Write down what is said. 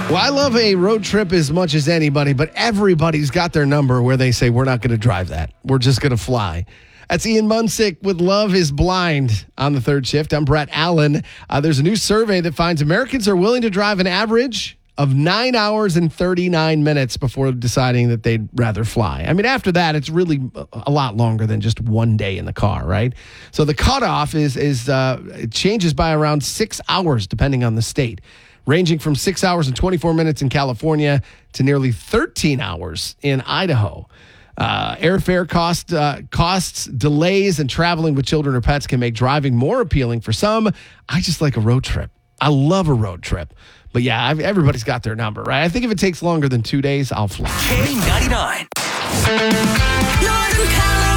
Well, I love a road trip as much as anybody, but everybody's got their number where they say, we're not going to drive that. We're just going to fly. That's Ian Munsick with Love is Blind on the third shift. I'm Brett Allen. There's a new survey that finds Americans are willing to drive an average of 9 hours and 39 minutes before deciding that they'd rather fly. I mean, after that, it's really a lot longer than just one day in the car, right? So the cutoff it changes by around 6 hours depending on the state, ranging from 6 hours and 24 minutes in California to nearly 13 hours in Idaho. Airfare costs, delays, and traveling with children or pets can make driving more appealing for some. I just like a road trip. I love a road trip. But yeah, everybody's got their number, right? I think if it takes longer than 2 days, I'll fly. K99. Northern California.